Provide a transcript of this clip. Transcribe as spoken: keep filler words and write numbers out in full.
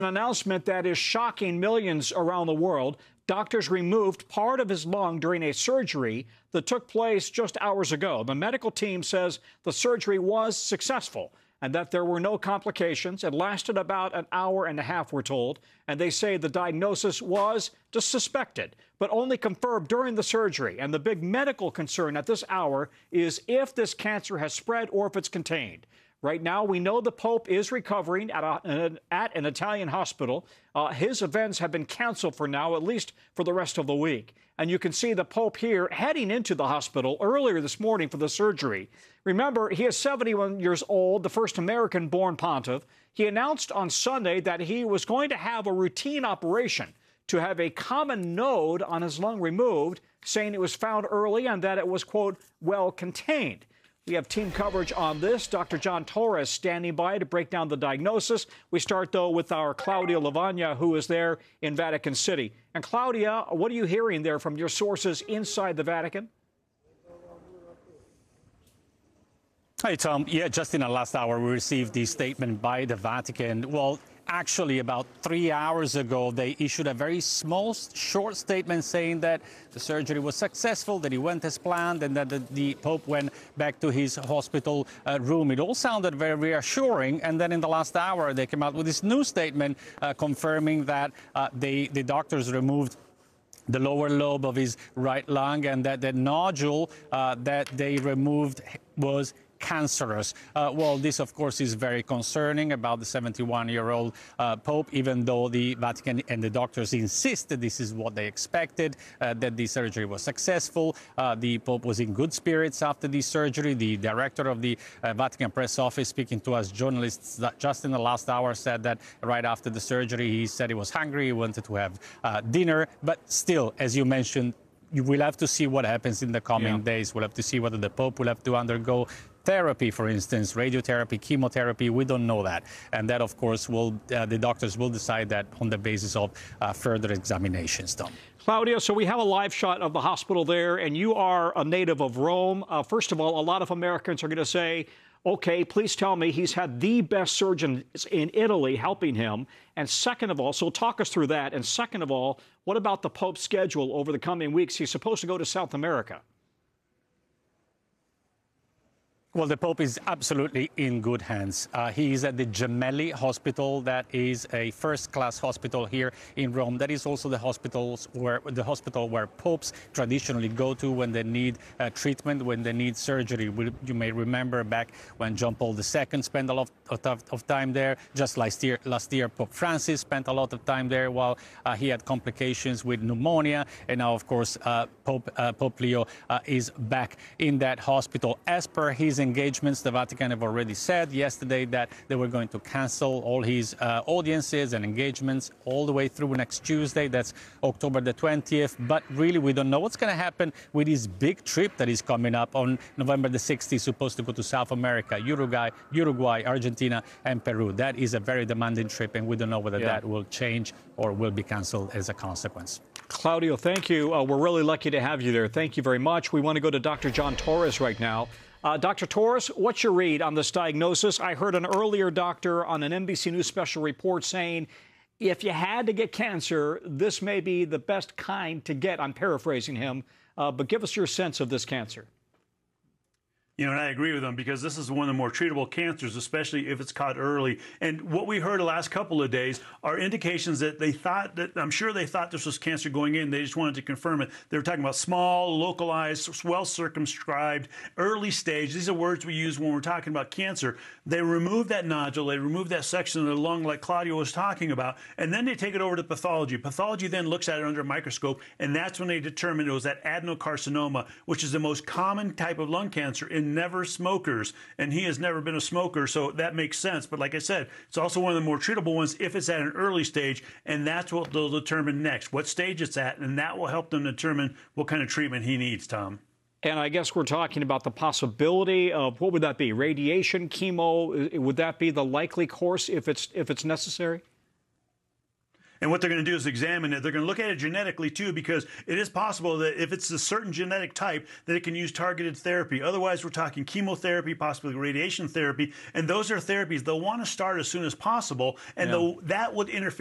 An announcement that is shocking millions around the world. Doctors removed part of his lung during a surgery that took place just hours ago. The medical team says the surgery was successful and that there were no complications. It lasted about an hour and a half, we're told, and they say the diagnosis was just suspected, but only confirmed during the surgery. And the big medical concern at this hour is if this cancer has spread or if it's contained. Right now, we know the Pope is recovering at, a, at an Italian hospital. Uh, his events have been canceled for now, at least for the rest of the week. And you can see the Pope here heading into the hospital earlier this morning for the surgery. Remember, he is seventy-one years old, the first American-born pontiff. He announced on Sunday that he was going to have a routine operation to have a common node on his lung removed, saying it was found early and that it was, quote, well contained. We have team coverage on this. Doctor John Torres standing by to break down the diagnosis. We start, though, with our Claudia Lavagna, who is there in Vatican City. And, Claudia, what are you hearing there from your sources inside the Vatican? Hi, Tom. Yeah, just in the last hour, we received the statement by the Vatican. Well, actually, about three hours ago, they issued a very small, short statement saying that the surgery was successful, that he went as planned, and that the, the Pope went back to his hospital uh, room. It all sounded very reassuring. And then in the last hour, they came out with this new statement uh, confirming that uh, they, the doctors removed the lower lobe of his right lung and that the nodule uh, that they removed was cancerous. Uh, well, this, of course, is very concerning about the seventy-one-year-old uh, Pope, even though the Vatican and the doctors insisted this is what they expected, uh, that the surgery was successful. Uh, the Pope was in good spirits after the surgery. The director of the uh, Vatican press office, speaking to us journalists that just in the last hour, said that right after the surgery, he said he was hungry, he wanted to have uh, dinner, but still, as you mentioned, you will have to see what happens in the coming yeah. days. We'll have to see whether the Pope will have to undergo therapy, for instance, radiotherapy, chemotherapy. We don't know that. And that, of course, will uh, the doctors will decide that on the basis of uh, further examinations done. Claudia, so we have a live shot of the hospital there, and you are a native of Rome. Uh, first of all, a lot of Americans are going to say, okay, please tell me he's had the best surgeons in Italy helping him. And second of all, so talk us through that. And second of all, what about the Pope's schedule over the coming weeks? He's supposed to go to South America. Well, the Pope is absolutely in good hands. Uh, he is at the Gemelli Hospital. That is a first-class hospital here in Rome. That is also the hospitals where the hospital where popes traditionally go to when they need uh, treatment, when they need surgery. We, you may remember back when John Paul the Second spent a lot of, of time there. Just last year, last year, Pope Francis spent a lot of time there while uh, he had complications with pneumonia. And now, of course, uh, Pope uh, Pope Leo uh, is back in that hospital. As per his engagements, the Vatican have already said yesterday that they were going to cancel all his uh, audiences and engagements all the way through next Tuesday. That's October the twentieth. But really, we don't know what's going to happen with his big trip that is coming up on November the sixth. He's supposed to go to South America, Uruguay, Uruguay, Argentina, and Peru. That is a very demanding trip, and we don't know whether yeah. that will change or will be canceled as a consequence. Claudio, thank you. Uh, we're really lucky to have you there. Thank you very much. We want to go to Doctor John Torres right now. Uh, Doctor Torres, what's your read on this diagnosis? I heard an earlier doctor on an N B C News special report saying if you had to get cancer, this may be the best kind to get. I'm paraphrasing him, uh, but give us your sense of this cancer. You know, and I agree with them because this is one of the more treatable cancers, especially if it's caught early. And what we heard the last couple of days are indications that they thought that I'm sure they thought this was cancer going in. They just wanted to confirm it. They were talking about small, localized, well circumscribed, early stage. These are words we use when we're talking about cancer. They remove that nodule, they remove that section of the lung like Claudio was talking about, and then they take it over to pathology. Pathology then looks at it under a microscope, and that's when they determined it was that adenocarcinoma, which is the most common type of lung cancer in never smokers, and he has never been a smoker, so that makes sense. But like I said, it's also one of the more treatable ones if it's at an early stage, and that's what they'll determine next, what stage it's at, and that will help them determine what kind of treatment he needs, Tom. And I guess we're talking about the possibility of, what would that be, radiation, chemo? Would that be the likely course if it's if it's necessary? And what they're going to do is examine it. They're going to look at it genetically, too, because it is possible that if it's a certain genetic type, that it can use targeted therapy. Otherwise, we're talking chemotherapy, possibly radiation therapy. And those are therapies they'll want to start as soon as possible. And Yeah. that would interfere